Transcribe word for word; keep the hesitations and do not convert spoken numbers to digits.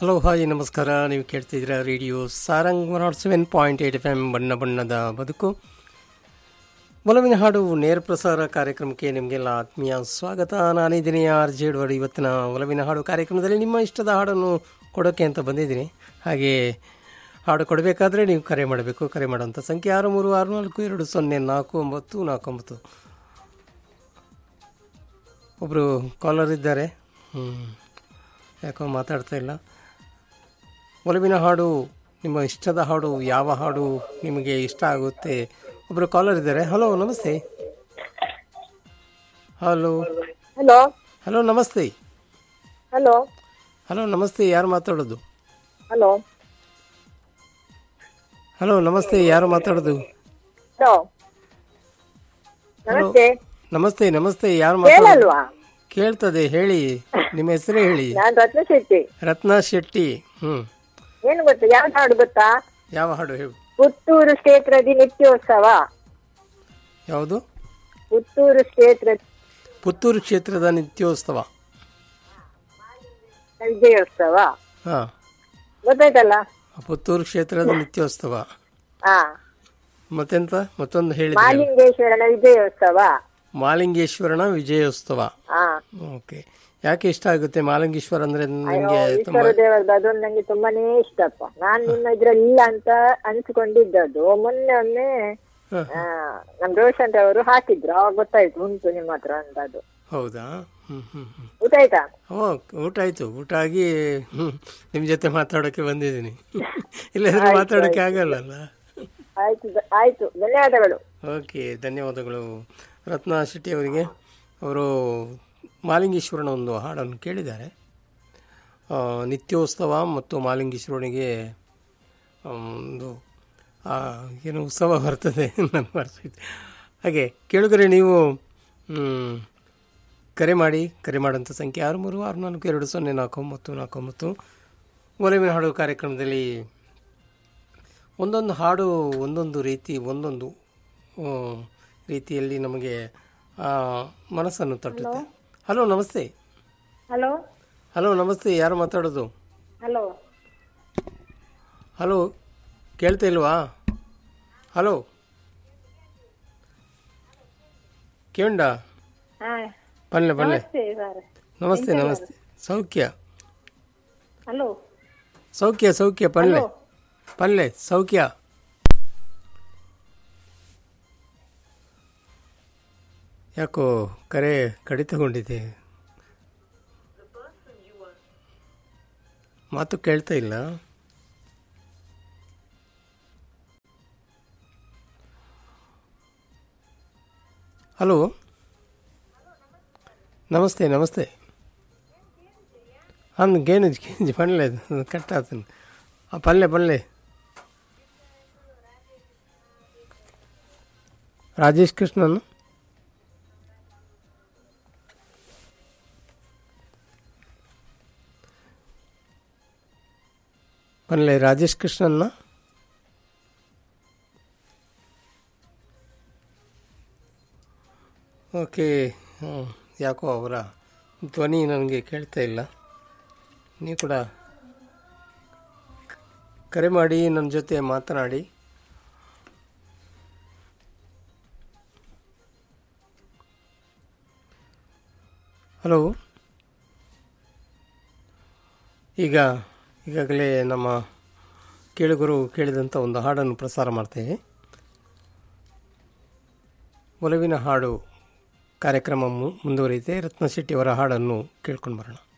Hello hi ನಮಸ್ಕಾರ. ನೀವು ಕೇಳ್ತಿದ್ದೀರಾ radio Sarang one not seven point eight F M ಬಣ್ಣ ಬಣ್ಣದ ಬದುಕು. ಒಲವಿನ ಹಾಡು ನೇರ ಪ್ರಸಾರ ಕಾರ್ಯಕ್ರಮಕ್ಕೆ ನಿಮಗೆಲ್ಲ ಆತ್ಮೀಯ ಸ್ವಾಗತ. ನಾನಿದ್ದೀನಿ ಆರ್ ಜೆ ಎಡ್ವರ್ಡ್. ಇವತ್ತಿನ ಒಲವಿನ ಹಾಡು ಕಾರ್ಯಕ್ರಮದಲ್ಲಿ ನಿಮ್ಮ ಇಷ್ಟದ ಹಾಡನ್ನು ಕೊಡೋಕ್ಕೆ ಅಂತ ಬಂದಿದ್ದೀನಿ. ಹಾಗೆ ಹಾಡು ಕೊಡಬೇಕಾದ್ರೆ ನೀವು ಕರೆ ಮಾಡಬೇಕು. ಕರೆ ಮಾಡೋಂಥ ಸಂಖ್ಯೆ ಆರು ಮೂರು ಆರು ನಾಲ್ಕು ಎರಡು ಸೊನ್ನೆ ನಾಲ್ಕು ಒಂಬತ್ತು ನಾಲ್ಕು ಒಂಬತ್ತು. ಒಬ್ಬರು ಕಾಲರ್ ಇದ್ದಾರೆ. ಹ್ಞೂ ಯಾಕೋ ಮಾತಾಡ್ತಾ ಇಲ್ಲ. ಒಲವಿನ ಹಾಡು, ನಿಮ್ಮ ಇಷ್ಟದ ಹಾಡು, ಯಾವ ಹಾಡು ನಿಮಗೆ ಇಷ್ಟ ಆಗುತ್ತೆ? ಒಬ್ಬರು ಕಾಲರ್ ಇದ್ದಾರೆ. ಹಲೋ ನಮಸ್ತೆ. ಹಲೋ ಹಲೋ ಹಲೋ ನಮಸ್ತೆ. ಹಲೋ ಹಲೋ ನಮಸ್ತೆ. ಯಾರು ಮಾತಾಡೋದು? ಹಲೋ ಹಲೋ ನಮಸ್ತೆ. ಯಾರು ಮಾತಾಡೋದು? ಹಲೋ ನಮಸ್ತೆ. ನಮಸ್ತೆ ನಮಸ್ತೆ. ಯಾರು ಮಾತಾಡೋದು? ಕೇಳಲ್ವಾ? ಕೇಳ್ತದೆ, ಹೇಳಿ. ನಿಮ್ಮ ಹೆಸರು ಹೇಳಿ. ನಾನು ರತ್ನ ಶೆಟ್ಟಿ. ರತ್ನಾ ಶೆಟ್ಟಿ. ಹ್ಞೂ ಏನು ಗೊತ್ತಾ, ಯಾವ ಹಾಡು ಗೊತ್ತಾ? ಯಾವ ಹಾಡು ಹೇಳು? ಪುತ್ತೂರು ಕ್ಷೇತ್ರದಿ ನಿತ್ಯೋತ್ಸವ. ಯಾವುದು? ಪುತ್ತೂರು ಕ್ಷೇತ್ರ ಪುತ್ತೂರು ಕ್ಷೇತ್ರದ ನಿತ್ಯೋತ್ಸವ, ವಿಜಯೋತ್ಸವ. ಹಾಂ ಗೊತ್ತಾಯ್ತಲ್ಲ? ಪುತ್ತೂರು ಕ್ಷೇತ್ರದ ನಿತ್ಯೋತ್ಸವ. ಹಾ, ಮತ್ತೆಂತ ಮತ್ತೊಂದು ಹೇಳಿ. ಮಾಲಿಂಗೇಶ್ವರನ ವಿಜಯೋತ್ಸವ. ಮಾಲಿಂಗೇಶ್ವರನ ವಿಜಯೋತ್ಸವ. ಹಾ, ಓಕೆ. ಯಾಕೆ ಇಷ್ಟ ಆಗುತ್ತೆ ಮಾಲಿಂಗೇಶ್ವರ ಅಂದ್ರೆ ನಿಮಗೆ? ಈಶ್ವರ ದೇವರದ್ದು ಅದೊಂದು ನಂಗೆ ತುಂಬಾನೇ ಇಷ್ಟಪ್ಪ. ನಾನ್ ನಿಮ್ಮ ಇದ್ರಲ್ಲಿ ಇಲ್ಲ ಅಂತ ಅನ್ಸ್ಕೊಂಡಿದ್ದದ್ದು. ಮೊನ್ನೆ ಒಮ್ಮೆ ನಮ್ ರೋಷನ್ ಅವರು ಹಾಕಿದ್ರು, ಅವಾಗ ಗೊತ್ತಾಯ್ತು ಉಂಟು ನಿಮ್ಮ ಹತ್ರ ಅಂತ. ಅದು ಹೌದಾ? ಹ್ಮ್ ಹ್ಮ್ ಹ್ಮ್ ಊಟ ಆಯ್ತಾ? ಓ, ಊಟ ಆಯ್ತು. ಊಟ ಆಗಿ ನಿಮ್ ಜೊತೆ ಮಾತಾಡೋಕೆ ಬಂದಿದ್ದೀನಿ. ಇಲ್ಲದ್ರೆ ಮಾತಾಡೋಕೆ ಆಗಲ್ಲ. ಆಯ್ತು ಆಯ್ತು, ಧನ್ಯವಾದಗಳು. ಓಕೆ, ಧನ್ಯವಾದಗಳು ರತ್ನಾ ಶೆಟ್ಟಿ ಅವರಿಗೆ. ಅವರು ಮಾಲಿಂಗೇಶ್ವರನ ಒಂದು ಹಾಡನ್ನು ಕೇಳಿದ್ದಾರೆ. ನಿತ್ಯೋತ್ಸವ ಮತ್ತು ಮಾಲಿಂಗೇಶ್ವರನಿಗೆ ಒಂದು ಏನು ಉತ್ಸವ ಬರ್ತದೆ ನನಗೆ ಬರ್ತೈತೆ. ಹಾಗೆ ಕೇಳಿದರೆ ನೀವು ಕರೆ ಮಾಡಿ. ಕರೆ ಮಾಡೋಂಥ ಸಂಖ್ಯೆ ಆರು ಮೂರು ಆರು ನಾಲ್ಕು ಎರಡು ಸೊನ್ನೆ ನಾಲ್ಕು ಒಂಬತ್ತು ನಾಲ್ಕು ಒಂಬತ್ತು. ಒಲವಿನ ಹಾಡು ಕಾರ್ಯಕ್ರಮದಲ್ಲಿ ಒಂದೊಂದು ಹಾಡು ಒಂದೊಂದು ರೀತಿ, ಒಂದೊಂದು ರೀತಿಯಲ್ಲಿ ನಮಗೆ ಮನಸ್ಸನ್ನು ತಟ್ಟುತ್ತೆ. ಹಲೋ ನಮಸ್ತೆ. ಹಲೋ ಹಲೋ ನಮಸ್ತೆ. ಯಾರು ಮಾತಾಡೋದು? ಹಲೋ ಹಲೋ ಕೇಳ್ತಾ ಇಲ್ವಾ? ಹಲೋ ಕೇಂಡ ಬನ್ಲೆ ಬನ್ಲೆ. ನಮಸ್ತೆ ನಮಸ್ತೆ. ಸೌಖ್ಯ ಹಲೋ ಸೌಖ್ಯ ಸೌಖ್ಯ ಪನ್ಲೆ ಪನ್ಲೆ ಸೌಖ್ಯ. ಯಾಕೋ ಕರೆ ಕಡಿತಗೊಂಡಿದೆ, ಮಾತು ಕೇಳ್ತಾ ಇಲ್ಲ. ಹಲೋ ನಮಸ್ತೆ ನಮಸ್ತೆ. ಅಂದ್ ಗೇನಜ್ ಗೇಂಜ್ ಪನ್ಲೆ ಕಟ್ ಆತನು ಪಲ್ಲೆ ಪಲ್ಲೆ. ರಾಜೇಶ್ ಕೃಷ್ಣನ್ ಪನ್ಲೆ ರಾಜೇಶ್ ಕೃಷ್ಣನ್ನ. ಓಕೆ. ಯಾಕೋ ಅವರ ಧ್ವನಿ ನನಗೆ ಕೇಳ್ತಾ ಇಲ್ಲ. ನೀವು ಕೂಡ ಕರೆ ಮಾಡಿ ನನ್ನ ಜೊತೆ ಮಾತನಾಡಿ. ಹಲೋ. ಈಗ ಈಗಾಗಲೇ ನಮ್ಮ ಕೇಳುಗರು ಕೇಳಿದಂಥ ಒಂದು ಹಾಡನ್ನು ಪ್ರಸಾರ ಮಾಡ್ತೇವೆ. ಒಲವಿನ ಹಾಡು ಕಾರ್ಯಕ್ರಮ ಮುಂದುವರಿಯುತ್ತೆ. ರತ್ನ ಶೆಟ್ಟಿಯವರ ಹಾಡನ್ನು ಕೇಳ್ಕೊಂಡು ಬರೋಣ.